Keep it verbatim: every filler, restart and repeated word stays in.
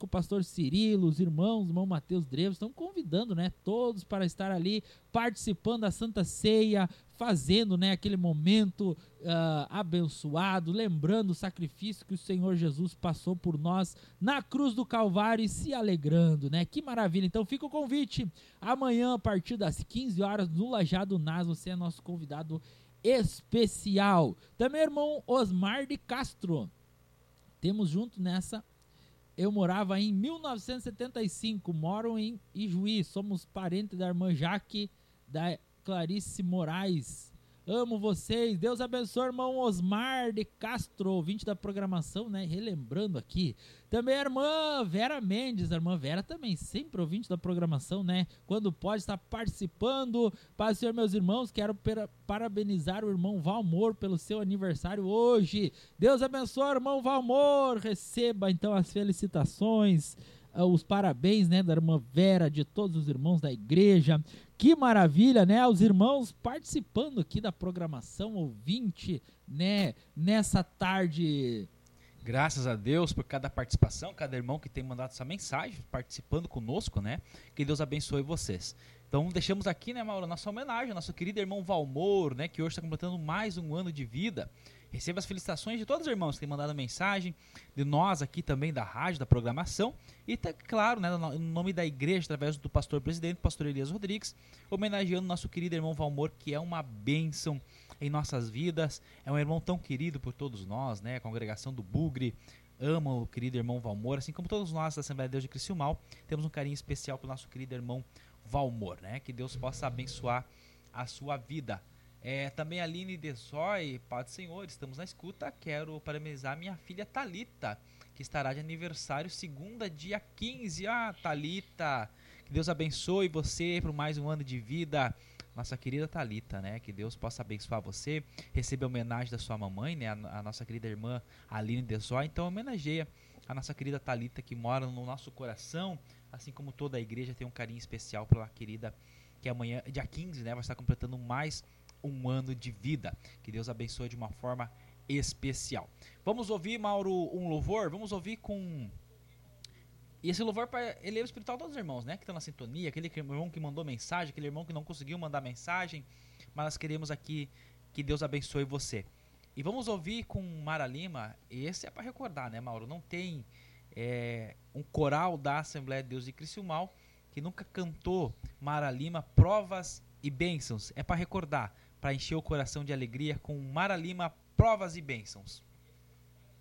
o pastor Cirilo, os irmãos, o irmão Mateus Dreves, estão convidando, né, todos para estar ali participando da Santa Ceia, fazendo, né, aquele momento uh, abençoado, lembrando o sacrifício que o Senhor Jesus passou por nós na cruz do Calvário e se alegrando, né? Que maravilha! Então fica o convite, amanhã a partir das quinze horas no Lajado Nas, você é nosso convidado especial. Também irmão Osmar de Castro, temos junto nessa. Eu morava em mil novecentos e setenta e cinco, moro em Ijuí, somos parentes da irmã Jaque, da Clarice Moraes. Amo vocês, Deus abençoe, irmão Osmar de Castro, ouvinte da programação, né, relembrando aqui. Também a irmã Vera Mendes, a irmã Vera também, sempre ouvinte da programação, né, quando pode estar participando. Paz, Senhor, meus irmãos, quero per- parabenizar o irmão Valmor pelo seu aniversário hoje. Deus abençoe, irmão Valmor, receba então as felicitações, os parabéns, né, da irmã Vera, de todos os irmãos da igreja. Que maravilha, né, os irmãos participando aqui da programação, ouvinte, né, nessa tarde. Graças a Deus por cada participação, cada irmão que tem mandado essa mensagem, participando conosco, né, que Deus abençoe vocês. Então deixamos aqui, né, Mauro, nossa homenagem ao nosso querido irmão Valmor, né, que hoje está completando mais um ano de vida. Receba as felicitações de todos os irmãos que têm mandado mensagem, de nós aqui também da rádio, da programação, e tá, claro, né, no nome da igreja, através do pastor presidente, pastor Elias Rodrigues, homenageando nosso querido irmão Valmor, que é uma bênção em nossas vidas, é um irmão tão querido por todos nós, né, a congregação do Bugre ama o querido irmão Valmor, assim como todos nós da Assembleia de Deus de Criciúmal, temos um carinho especial para o nosso querido irmão Valmor, né, que Deus possa abençoar a sua vida. É, também a Aline Desói, Pai do Senhor, estamos na escuta. Quero parabenizar minha filha Thalita, que estará de aniversário segunda, dia quinze. Ah, Thalita, que Deus abençoe você por mais um ano de vida. Nossa querida Thalita, né? Que Deus possa abençoar você. Receba a homenagem da sua mamãe, né? A, a nossa querida irmã Aline Desói. Então homenageia a nossa querida Thalita, que mora no nosso coração, assim como toda a igreja tem um carinho especial pela querida, que amanhã, dia quinze, né? Vai estar completando mais um ano de vida. Que Deus abençoe de uma forma especial. Vamos ouvir, Mauro, um louvor? Vamos ouvir com... E esse louvor para elevo espiritual dos irmãos, né? Que estão na sintonia, aquele irmão que mandou mensagem, aquele irmão que não conseguiu mandar mensagem, mas nós queremos aqui que Deus abençoe você. E vamos ouvir com Mara Lima. Esse é para recordar, né, Mauro? Não tem é, um coral da Assembleia de Deus de Criciúmal que nunca cantou Mara Lima, Provas e Bênçãos. É para recordar, para encher o coração de alegria com Mara Lima, Provas e Bênçãos.